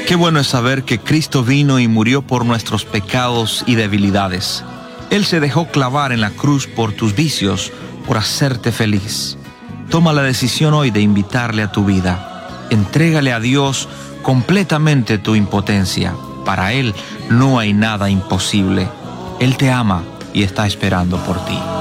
Qué bueno es saber que Cristo vino y murió por nuestros pecados y debilidades. Él se dejó clavar en la cruz por tus vicios, por hacerte feliz. Toma la decisión hoy de invitarle a tu vida. Entrégale a Dios completamente tu impotencia. Para Él no hay nada imposible. Él te ama y está esperando por ti.